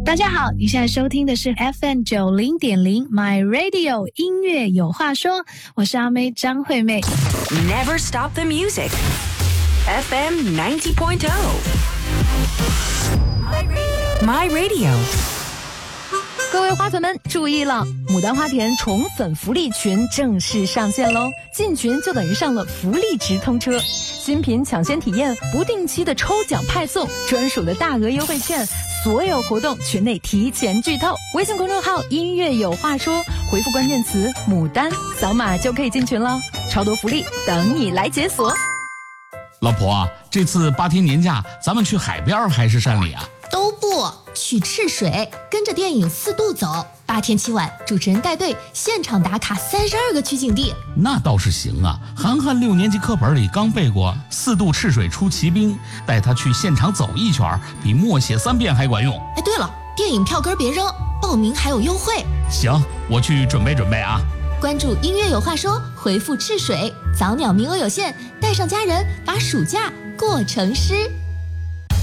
大家好，你现在收听的是 FM90.0 My Radio 音乐有话说，我是阿妹张惠妹。 Never stop the music. FM 90.0 My Radio。 各位花粉们注意了，牡丹花田宠粉福利群正式上线喽！进群就等于上了福利直通车，新品抢先体验，不定期的抽奖派送，专属的大额优惠券，所有活动群内提前剧透。微信公众号音乐有话说，回复关键词牡丹，扫码就可以进群了，超多福利等你来解锁。 老婆啊，这次8天年假咱们去海边还是山里啊？ 都不去赤水，跟着电影4度走，8天7晚，主持人带队现场打卡32个取景地。 那倒是行啊，涵涵6年级课本里刚背过4度赤水出奇兵，带他去现场走一圈，比默写3遍还管用。 哎，对了，电影票根别扔，报名还有优惠。 行，我去准备准备啊。 关注音乐有话说，回复赤水，早鸟名额有限，带上家人，把暑假过成诗。